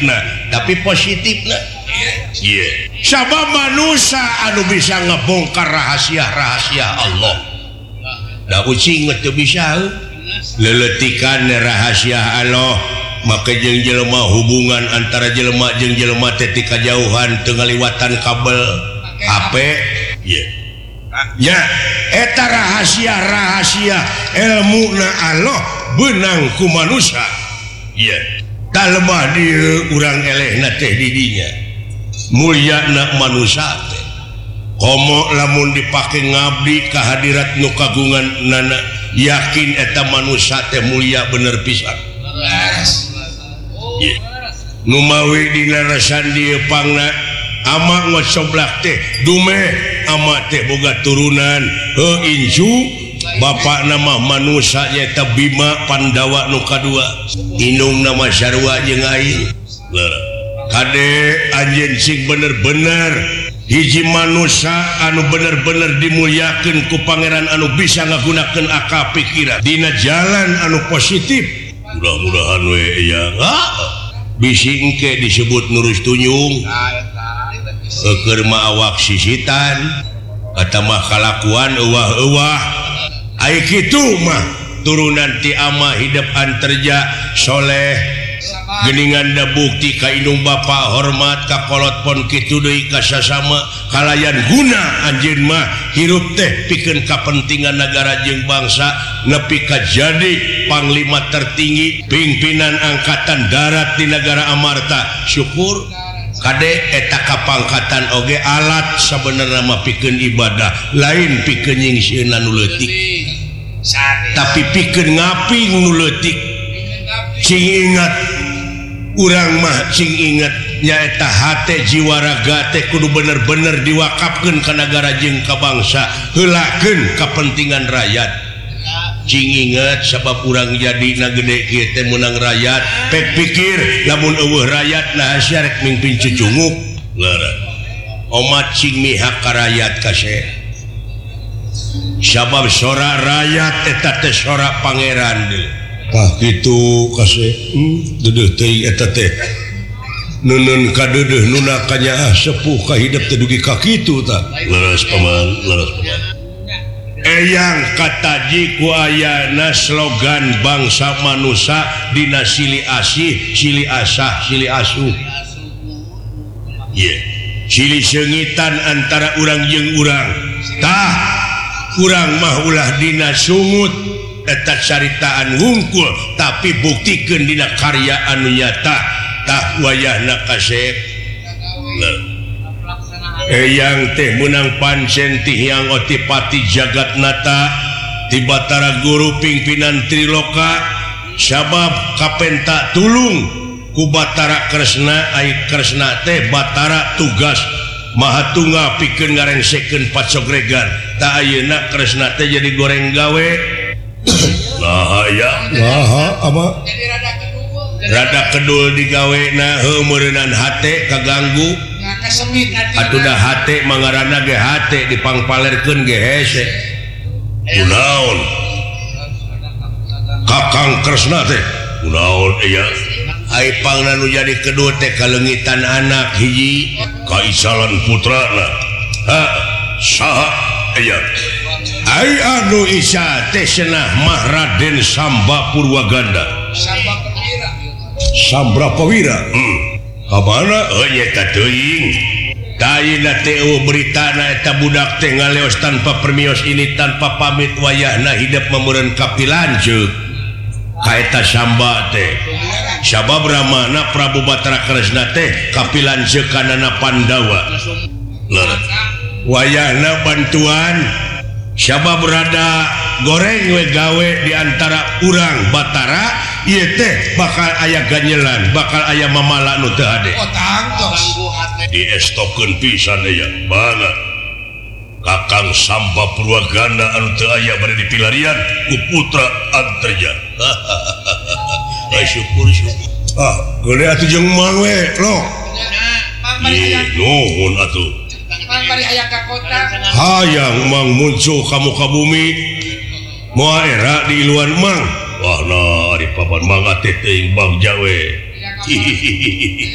tapi positifna sabab manusia anu bisa ngebongkar rahasia-rahasia Allah da ucing teu bisa leletikan rahasia Allah maka jeung jelema hubungan antara jelema jeung jelema teh ti kajauhan teu ngaliwatan kabel HP nya eta rahasia-rahasia ilmuna Allah benang ku manusia talemah dieu urang elehna teh di dinya mulyana manusia teh komo lamun dipake ngabdi ka hadirat nu kagungan nana yakin eta manusia teh mulia bener pisan nu mawi dina rasan dieu pangna ama ngocoblak teh dume ama teh boga turunan inju bapak nama manusia nyata Bima Pandawa nu kadua indung nama Sarwa jeung aing kade anjeun sing bener-bener hiji manusia anu bener-bener dimuliakeun ku pangeran anu bisa ngagunakeun akal pikiran dina jalan anu positif mudah-mudahan we ya bisi engke disebut nurus tunyung keur mah awak sisitan kata mah kalakuan euwah-euwah ai kitu mah turunan ti ama hidup anterja soleh geningan da bukti ka indung bapa hormat ka kolot pon kitu deui ka sasama kalayan guna anjeun mah hirup teh pikeun kapentingan negara jeung bangsa nepi ka jadi panglima tertinggi pimpinan angkatan darat di negara Amarta syukur kade eta kapangkatan oge alat sabenerna mah pikeun ibadah lain pikeun nyingsieunan nu leutik tapi pikeun ngaping nu leutik cing ingat urang mah cing ingat nyaeta hate jiwa raga teh kudu bener-bener diwakafkeun ka negara jeung ka bangsa heulakeun kapentingan rakyat cing ingat sabab urang jadina gede kieu teh meunang rakyat pek pikir lamun eueuh rakyat nah syarek mingpin cucunguk leureuh omat cing mihak ka rakyat kase sabab sora rakyat eta teh sora pangeran deui tah kitu kase deudeuh teuing eta teh neunun ka deudeuh nuna kanyaah sepuh ka hidup teh dugi ka kitu tah leres paman eyang kataji ku ayana slogan bangsa manusia dina sili asih sili asah sili asuh sili sengitan antara urang jeung urang tah urang mah ulah dina sungut eta caritaan wungkul tapi buktikeun dina karya anu nyata tah wayahna kasep eyang teh menang pancen tihyang otipati jagatnata di Batara Guru pimpinan Triloka sabab kapenta tulung ku Batara Kresna ai Kresna teh Batara tugas mahatunggal pikeun ngarengsekeun pacogregan ta ayeuna Kresna teh jadi goreng gawe nah ya ama rada kedul digawe na heumeureunan hate kaganggu atuh dah hate mangarana ge hate dipangpalerkeun ge hese kunaon Kakang Kresna teh kunaon iya ai pangna nu jadi kedua teh kalengitan anak hiji kaisalan putrana saha iya ai anu isa teh cenah mah Raden Samba Purwaganda Sambra Prawira kamana nyata teuing tayina teh beritana eta budak teh ngaleos tanpa permios ini tanpa pamit wayahna hidup memeureun kapilanceuk ka eta Samba teh sabab ramana Prabu Batara Kresna teh kapilanceukanana Pandawa wayahna bantuan sabab rada goreng we gawe di antara urang Batara ieu teh bakal aya ganyelan bakal aya mamala nu teu hade diestokeun pisan aya bana Kakang Samba Purwaganda anu teu aya bari dipilarian ku putra Antarja syukur geuleuh atuh jeung mang we lo nuhun atuh hayang mang muncul kamu ka bumi moal era di iluan mang wah nah ari papan mang teh teuing Bang Jawe